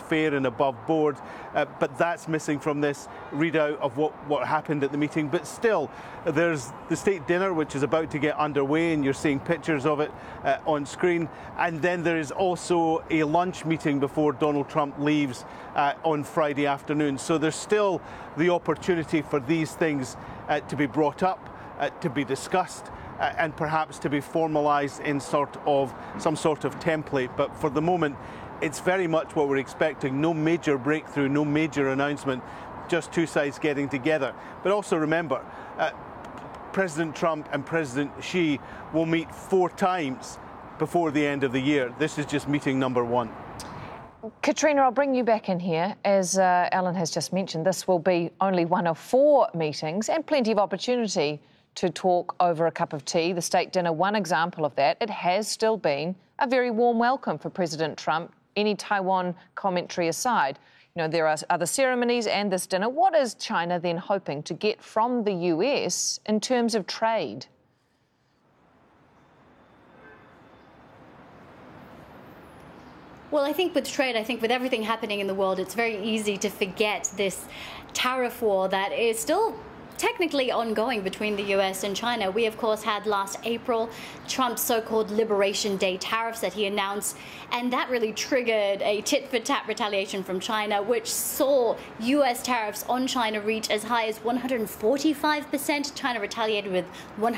fair and above board, but that's missing from this readout of what happened at the meeting. But still, there's the state dinner, which is about to get underway, and you're seeing pictures of it on screen. And then there is also a lunch meeting before Donald Trump leaves on Friday afternoon. So there's still the opportunity for these things to be brought up, to be discussed, and perhaps to be formalised in some sort of template. But for the moment, it's very much what we're expecting. No major breakthrough, no major announcement, just two sides getting together. But also remember, President Trump and President Xi will meet 4 times before the end of the year. This is just meeting number 1. Katrina, I'll bring you back in here. As Alan has just mentioned, this will be only one of 4 meetings and plenty of opportunity to talk over a cup of tea. The state dinner, one example of that. It has still been a very warm welcome for President Trump, any Taiwan commentary aside. You know, there are other ceremonies and this dinner. What is China then hoping to get from the US in terms of trade? Well, I think with trade, with everything happening in the world, it's very easy to forget this tariff war that is still technically ongoing between the US and China. We, of course, had last April Trump's so-called Liberation Day tariffs that he announced, and that really triggered a tit-for-tat retaliation from China, which saw US tariffs on China reach as high as 145%. China retaliated with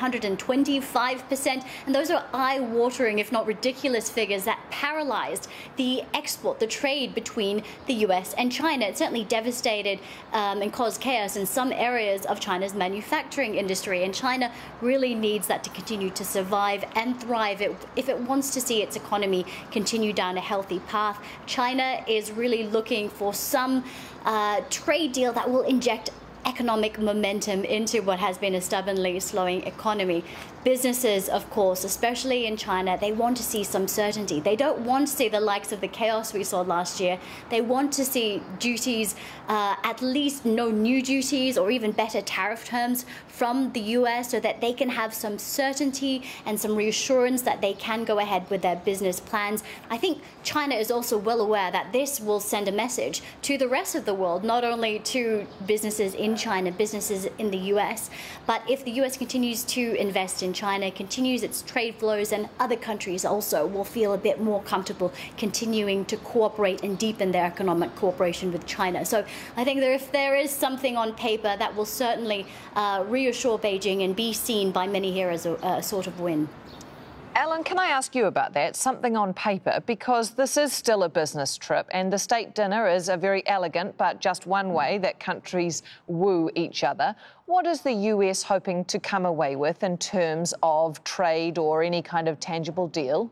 125%, and those are eye-watering, if not ridiculous, figures that paralyzed the export, the trade between the US and China. It certainly devastated and caused chaos in some areas of China's manufacturing industry, and China really needs that to continue to survive and thrive if it wants to see its economy continue down a healthy path. China is really looking for some trade deal that will inject economic momentum into what has been a stubbornly slowing economy. Businesses, of course, especially in China, they want to see some certainty. They don't want to see the likes of the chaos we saw last year. They want to see duties, at least no new duties or even better tariff terms from the US, so that they can have some certainty and some reassurance that they can go ahead with their business plans. I think China is also well aware that this will send a message to the rest of the world, not only to businesses in China, businesses in the US, but if the US continues to invest in China, continues its trade flows, and other countries also will feel a bit more comfortable continuing to cooperate and deepen their economic cooperation with China. So I think that if there is something on paper that will certainly reassure Beijing and be seen by many here as a sort of win. Alan, can I ask you about that, something on paper, because this is still a business trip and the state dinner is a very elegant but just one way that countries woo each other. What is the US hoping to come away with in terms of trade or any kind of tangible deal?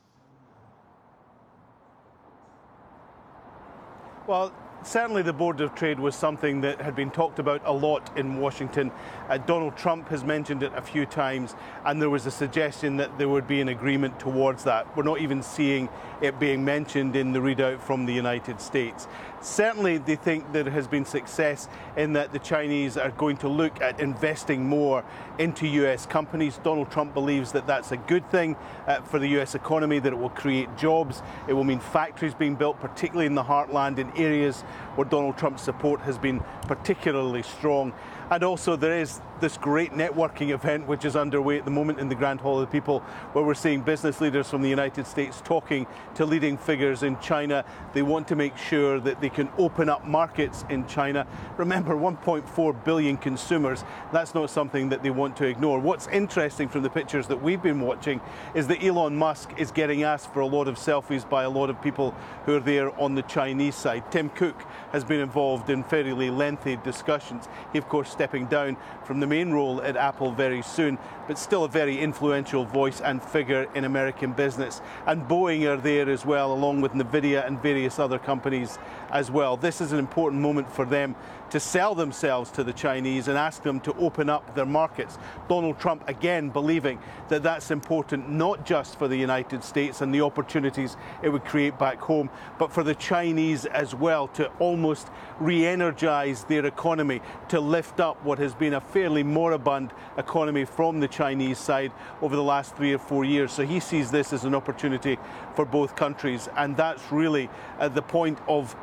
Well, certainly the Board of Trade was something that had been talked about a lot in Washington. Donald Trump has mentioned it a few times, and there was a suggestion that there would be an agreement towards that. We're not even seeing it being mentioned in the readout from the United States. Certainly they think there has been success in that the Chinese are going to look at investing more into US companies. Donald Trump believes that that's a good thing for the US economy, that it will create jobs. It will mean factories being built, particularly in the heartland, in areas where Donald Trump's support has been particularly strong. And also there is this great networking event which is underway at the moment in the Grand Hall of the People, where we're seeing business leaders from the United States talking to leading figures in China. They want to make sure that they can open up markets in China. Remember, 1.4 billion consumers. That's not something that they want to ignore. What's interesting from the pictures that we've been watching is that Elon Musk is getting asked for a lot of selfies by a lot of people who are there on the Chinese side. Tim Cook has been involved in fairly lengthy discussions. He, of course, stepping down from the main role at Apple very soon, but still a very influential voice and figure in American business. And Boeing are there as well, along with NVIDIA and various other companies as well. This is an important moment for them to sell themselves to the Chinese and ask them to open up their markets. Donald Trump, again, believing that that's important not just for the United States and the opportunities it would create back home, but for the Chinese as well, to almost re-energize their economy, to lift up what has been a fairly moribund economy from the Chinese side over the last 3 or 4 years. So he sees this as an opportunity for both countries, and that's really the point of